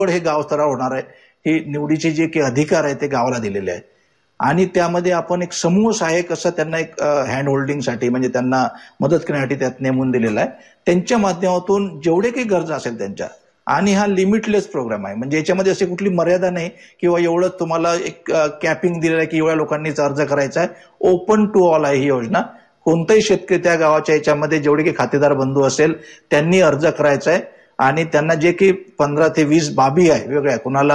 हे गाव स्तरावर होणार आहे. हे निवडीचे जे काही अधिकार आहे ते गावाला दिलेले आहेत आणि त्यामध्ये आपण एक समूह सहाय्यक असं त्यांना एक हँड होल्डिंगसाठी म्हणजे त्यांना मदत करण्यासाठी त्यात नेमून दिलेला आहे. त्यांच्या माध्यमातून जेवढे काही गरजा असेल त्यांच्या आणि हा लिमिटलेस प्रोग्राम आहे म्हणजे याच्यामध्ये अशी कुठली मर्यादा नाही किंवा एवढं तुम्हाला एक कॅपिंग दिलेलं आहे की एवढ्या लोकांनीच अर्ज करायचा आहे. ओपन टू ऑल आहे ही योजना. कोणताही शेतकरी त्या गावाच्या याच्यामध्ये जेवढे काही खातेदार बंधू असेल त्यांनी अर्ज करायचा आहे आणि त्यांना जे काही 15 ते 20 बाबी आहे वेगळ्या, कोणाला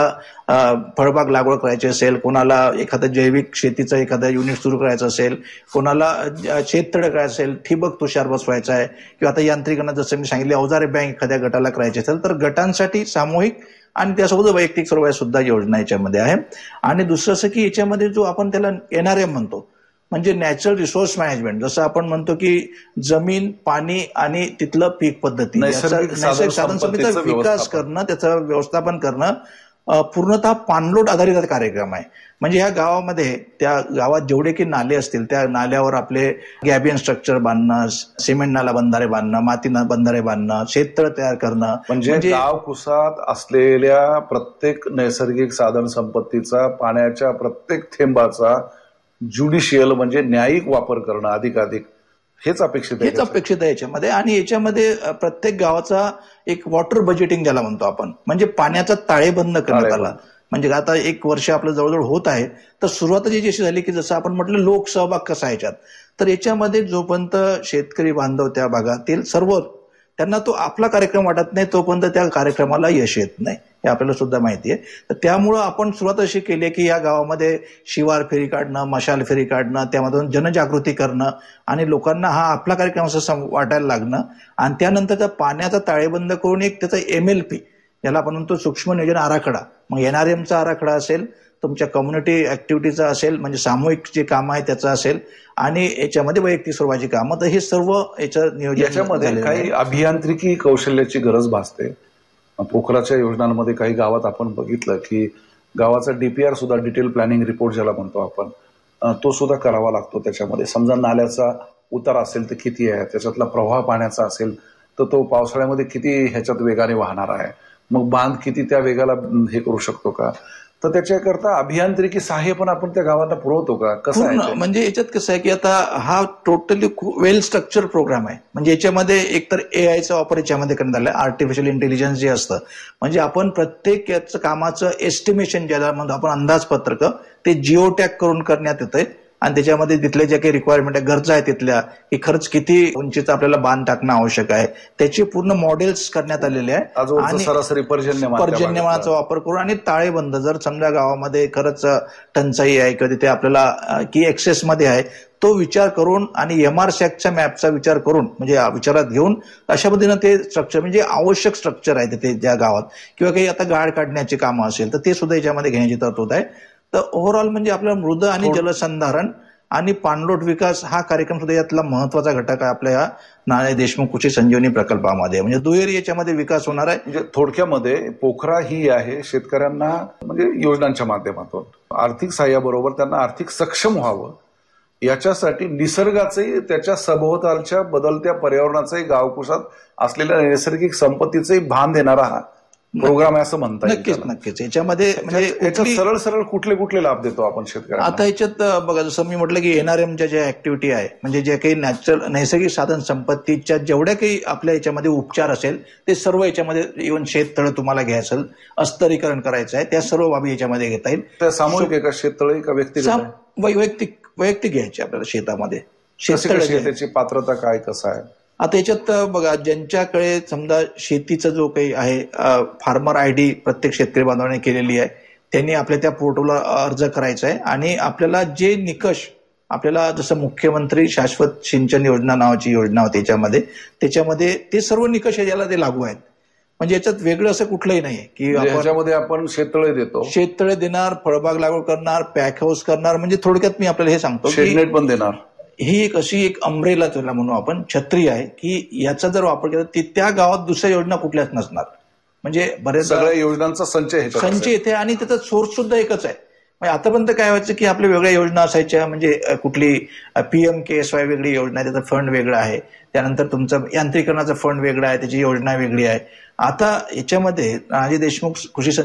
फळबाग लागवड करायची असेल, कोणाला एखादं जैविक शेतीचं एखादं युनिट सुरू करायचं असेल, कोणाला शेततळे करायचं असेल, ठिबक तुषार बसवायचा आहे किंवा आता यांत्रिकरण जसं मी सांगितले अवजारे बँक एखाद्या गटाला करायची असेल तर गटांसाठी सामूहिक आणि त्यासोबत वैयक्तिक सर्व सुद्धा योजना याच्यामध्ये आहे. आणि दुसरं असं की याच्यामध्ये जो आपण त्याला NRM म्हणतो म्हणजे नॅचरल रिसोर्स मॅनेजमेंट, जसं आपण म्हणतो की जमीन, पाणी आणि तिथलं पीक पद्धती, नैसर्गिक साधन संपत्तीचा विकास करणं, त्याचं व्यवस्थापन करणं पूर्णतः पाणलोट आधारित कार्यक्रम आहे. म्हणजे ह्या गावामध्ये त्या गावात जेवढे की नाले असतील त्या नाल्यावर आपले गॅबियन स्ट्रक्चर बांधणं, सिमेंट नाला बंधारे बांधणं, माती बंधारे बांधणं, शेततळ तयार करणं म्हणजे गाव कुसात असलेल्या प्रत्येक नैसर्गिक साधन संपत्तीचा, पाण्याच्या प्रत्येक थेंबाचा ज्युडिशियल म्हणजे न्यायिक वापर करणं अधिकाधिक हेच अपेक्षित आहे याच्यामध्ये. आणि याच्यामध्ये प्रत्येक गावाचा एक वॉटर बजेटिंग ज्याला म्हणतो आपण म्हणजे पाण्याचा ताळेबंद करण्यात आला. म्हणजे आता 1 वर्ष आपलं जवळजवळ होत आहे तर सुरुवात जी अशी झाली की जसं आपण म्हटलं लोकसहभाग कसा याच्यात, तर याच्यामध्ये जोपर्यंत शेतकरी बांधव त्या भागातील सर्व त्यांना तो आपला कार्यक्रम वाटत नाही तोपर्यंत त्या कार्यक्रमाला यश येत नाही हे आपल्याला सुद्धा माहिती आहे. तर त्यामुळं आपण सुरुवात अशी केली की या गावामध्ये शिवार फेरी काढणं, मशाल फेरी काढणं, त्यामधून जनजागृती करणं आणि लोकांना हा आपला कार्यक्रम असं वाटायला लागणं आणि त्यानंतर त्या पाण्याचा ताळेबंद करून एक त्याचा MLP ज्याला आपण म्हणतो सूक्ष्म नियोजन आराखडा, मग NRMचा आराखडा असेल, तुमच्या कम्युनिटी ऍक्टिव्हिटीचा असेल म्हणजे सामूहिक जे काम आहे त्याचं असेल आणि याच्यामध्ये वैयक्तिक स्वरूपाची कामं, तर हे सर्व याचं नियोजन. याच्यामध्ये काही अभियांत्रिकी कौशल्याची गरज भासते. पोखराच्या योजनांमध्ये काही गावात आपण बघितलं की गावाचा DPR सुद्धा डिटेल प्लॅनिंग रिपोर्ट ज्याला म्हणतो आपण तो सुद्धा करावा लागतो. त्याच्यामध्ये समजा नाल्याचा उतार असेल तर किती आहे, त्याच्यातला प्रवाह पाण्याचा असेल तर तो पावसाळ्यामध्ये किती ह्याच्यात वेगाने वाहणार आहे, मग बांध किती त्या वेगाला हे करू शकतो का, तर त्याच्याकरता अभियांत्रिकी सहाय्य पण आपण त्या गावांना पुरवतो का, कसं आहे? म्हणजे याच्यात कसं आहे की आता हा टोटली वेल स्ट्रक्चर प्रोग्राम आहे. म्हणजे याच्यामध्ये एकतर AIचा वापर याच्यामध्ये करण्यात आलाय, आर्टिफिशियल इंटेलिजन्स जे असतं म्हणजे आपण प्रत्येक याचं कामाचं एस्टिमेशन ज्याला म्हणतो आपण अंदाजपत्रक ते जिओ टॅग करून करण्यात येतंय आणि त्याच्यामध्ये तिथले जे काही रिक्वायरमेंट आहे, गरजा आहेत तिथल्या की खर्च किती उंचीचा आपल्याला बांध टाकणं आवश्यक आहे त्याचे पूर्ण मॉडेल्स करण्यात आलेले आहे आणि सरासरी पर्जन्यमानाचा वापर करून आणि ताळेबंद जर समजा गावामध्ये खरंच टंचाई आहे किंवा तिथे आपल्याला की एक्सेसमध्ये आहे तो विचार करून आणि MRSACच्या मॅपचा विचार करून म्हणजे विचारात घेऊन अशा पद्धतीनं ते स्ट्रक्चर म्हणजे आवश्यक स्ट्रक्चर आहे तिथे ज्या गावात किंवा काही आता गाळ काढण्याची कामं असेल तर ते सुद्धा याच्यामध्ये घेण्याची तरतूद आहे. तर ओव्हरऑल म्हणजे आपला मृद आणि जलसंधारण आणि पाणलोट विकास हा कार्यक्रम सुद्धा यातला महत्वाचा घटक आहे आपल्या या नाना देशमुख कृषी संजीवनी प्रकल्पामध्ये. म्हणजे दुहेरी याच्यामध्ये विकास होणार आहे. म्हणजे थोडक्यामध्ये पोखरा ही आहे शेतकऱ्यांना म्हणजे योजनांच्या माध्यमातून आर्थिक सहाय्याबरोबर त्यांना आर्थिक सक्षम व्हावं याच्यासाठी निसर्गाचे त्याच्या सभोवतालच्या बदलत्या पर्यावरणाचे गावकुसात असलेल्या नैसर्गिक संपत्तीचे भान देणारा हा प्रोग्राम आहे असं म्हणता येईल. नक्कीच याच्यामध्ये म्हणजे सरळ सरळ कुठले लाभ देतो आपण शेतकऱ्यांना. आता याच्यात बघा जसं मी म्हटलं की NRMच्या ज्या ऍक्टिव्हिटी आहे म्हणजे जे काही नैसर्गिक साधन संपत्तीच्या जेवढ्या काही आपल्या याच्यामध्ये उपचार असेल ते सर्व याच्यामध्ये इव्हन शेततळ तुम्हाला घ्यायचं असेल, अस्तरीकरण करायचं आहे, त्या सर्व बाबी याच्यामध्ये घेता येईल. त्या सामूहिक आहे का शेततळे का व्यक्तिगत? वैयक्तिक घ्यायचे आपल्याला शेतामध्ये. त्याची पात्रता काय कसं आहे? आता याच्यात बघा ज्यांच्याकडे समजा शेतीचा जो काही आहे फार्मर ID प्रत्येक शेतकरी बांधवाने केलेली आहे त्यांनी आपल्या त्या पोर्टलला अर्ज करायचा आहे आणि आपल्याला जे निकष आपल्याला जसं मुख्यमंत्री शाश्वत सिंचन योजना नावाची योजना होती त्याच्यामध्ये ते सर्व निकष याला ते लागू आहेत. म्हणजे याच्यात वेगळं असं कुठलंही नाही की याच्यामध्ये आपण शेततळे देतो, शेततळे देणार, फळबाग लागवड करणार, पॅक हाऊस करणार, म्हणजे थोडक्यात मी आपल्याला हे सांगतो शेडनेट पण देणार. ही एक अशी एक अम्ब्रेला त्याला म्हणू आपण छत्री आहे की याचा जर वापर केला तर त्या गावात दुसऱ्या योजना कुठल्याच नसणार. म्हणजे बऱ्याच सगळ्या योजनांचा संच येते आणि त्याचा सोर्स सुद्धा एकच आहे म्हणजे आतापर्यंत काय व्हायचं की आपल्या वेगळ्या योजना असायच्या, म्हणजे कुठली PMKSY वेगळी योजना आहे, त्याचा फंड वेगळा आहे, त्यानंतर तुमचं यांत्रिकरणाचा फंड वेगळा आहे, त्याची योजना वेगळी आहे. आता याच्यामध्ये राजे देशमुख कृषी